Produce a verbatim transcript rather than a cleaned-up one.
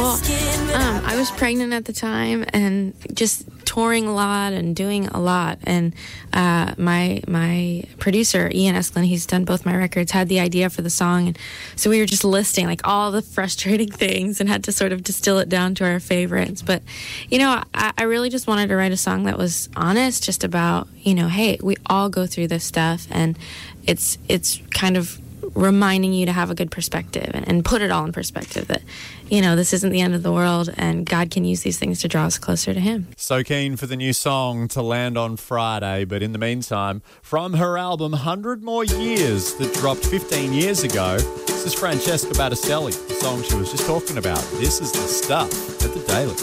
Well, um, I was pregnant at the time and just touring a lot and doing a lot. And uh, my my producer, Ian Esklin, he's done both my records, had the idea for the song. And so we were just listing like all the frustrating things and had to sort of distill it down to our favorites. But, you know, I, I really just wanted to write a song that was honest, just about, you know, hey, we all go through this stuff. And it's it's kind of reminding you to have a good perspective and, and put it all in perspective that, you know, this isn't the end of the world and God can use these things to draw us closer to him. So keen for the new song to land on Friday, but in the meantime, from her album one hundred More Years that dropped fifteen years ago, this is Francesca Battistelli, the song she was just talking about. This is the stuff at The Daily.